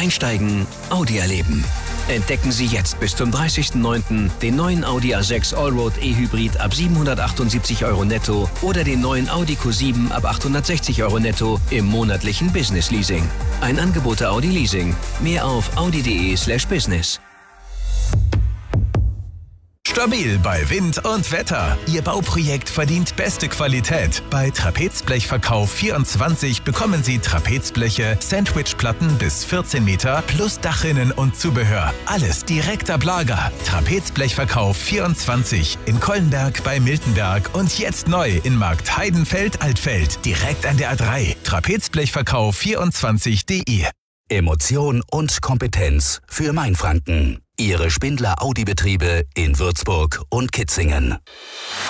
Einsteigen, Audi erleben. Entdecken Sie jetzt bis zum 30.09. den neuen Audi A6 Allroad E-Hybrid ab 778 € netto oder den neuen Audi Q7 ab 860 € netto im monatlichen Business Leasing. Ein Angebot der Audi Leasing. Mehr auf audi.de/business. Stabil bei Wind und Wetter. Ihr Bauprojekt verdient beste Qualität. Bei Trapezblechverkauf24 bekommen Sie Trapezbleche, Sandwichplatten bis 14 Meter plus Dachrinnen und Zubehör. Alles direkt ab Lager. Trapezblechverkauf24 in Kollenberg bei Miltenberg und jetzt neu in Markt Heidenfeld-Altfeld. Direkt an der A3. Trapezblechverkauf24.de. Emotion und Kompetenz für Mainfranken. Ihre Spindler Audi-Betriebe in Würzburg und Kitzingen.